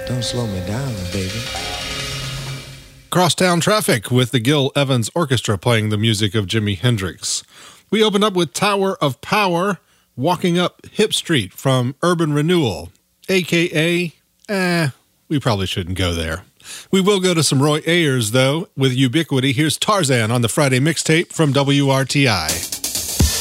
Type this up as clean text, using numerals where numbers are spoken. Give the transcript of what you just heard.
Don't slow me down, baby. Crosstown Traffic with the Gil Evans Orchestra playing the music of Jimi Hendrix. We opened up with Tower of Power, Walking Up Hip Street from Urban Renewal, a.k.a. We probably shouldn't go there. We will go to some Roy Ayers, though, with Ubiquity. Here's Tarzan on the Friday mixtape from WRTI.